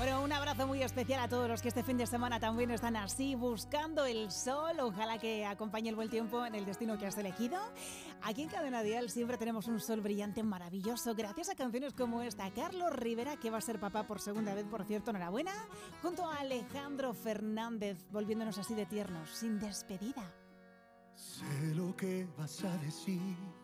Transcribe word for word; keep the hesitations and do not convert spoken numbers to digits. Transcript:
Bueno, un abrazo muy especial a todos los que este fin de semana también están así, buscando el sol. Ojalá que acompañe el buen tiempo en el destino que has elegido. Aquí en Cadena Dial siempre tenemos un sol brillante maravilloso, gracias a canciones como esta. Carlos Rivera, que va a ser papá por segunda vez, por cierto, enhorabuena. Junto a Alejandro Fernández, volviéndonos así de tiernos, sin despedida. Sé lo que vas a decir,